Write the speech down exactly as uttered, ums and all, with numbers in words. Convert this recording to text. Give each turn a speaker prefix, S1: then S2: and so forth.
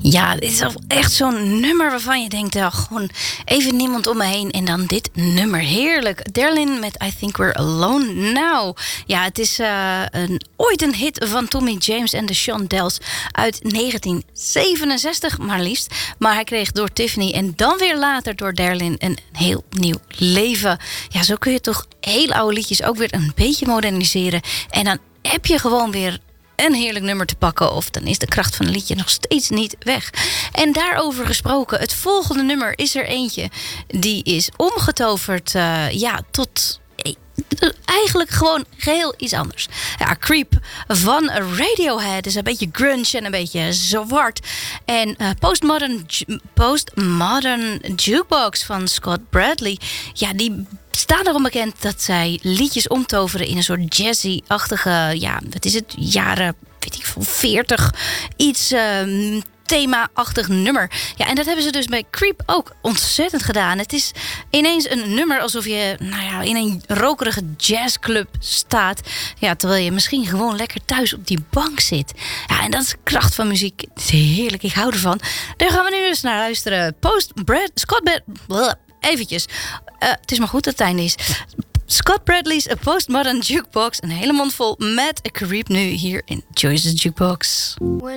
S1: Ja, dit is echt zo'n nummer waarvan je denkt, oh, gewoon even niemand om me heen. En dan dit nummer, heerlijk. Derlin met I Think We're Alone Now. Ja, het is uh, een, ooit een hit van Tommy James en de Shondells uit negentien zevenenzestig, maar liefst. Maar hij kreeg door Tiffany en dan weer later door Derlin een heel nieuw leven. Ja, zo kun je toch hele oude liedjes ook weer een beetje moderniseren. En dan heb je gewoon weer een heerlijk nummer te pakken, of dan is de kracht van een liedje nog steeds niet weg. En daarover gesproken, het volgende nummer is er eentje die is omgetoverd uh, ja, tot eigenlijk gewoon geheel iets anders. Ja, Creep van Radiohead is een beetje grunge en een beetje zwart. En uh, postmodern, postmodern Jukebox van Scott Bradley, ja, die staan erom bekend dat zij liedjes omtoveren in een soort jazzy-achtige, ja, wat is het, jaren, weet ik veel, veertig, iets uh, thema-achtig nummer. Ja, en dat hebben ze dus bij Creep ook ontzettend gedaan. Het is ineens een nummer alsof je, nou ja, in een rokerige jazzclub staat. Ja, terwijl je misschien gewoon lekker thuis op die bank zit. Ja, en dat is de kracht van muziek. Het is heerlijk, ik hou ervan. Daar gaan we nu dus naar luisteren. Post Brad, Scott Brad, eventjes. Uh, het is maar goed dat het einde is. Scott Bradley's A Postmodern Jukebox. Een hele mond vol met Creep nu hier in Joyce's Jukebox.